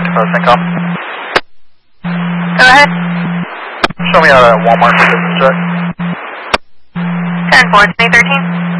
CENTCOM. Go ahead. Show me a Walmart business jet. 10-4, 2013.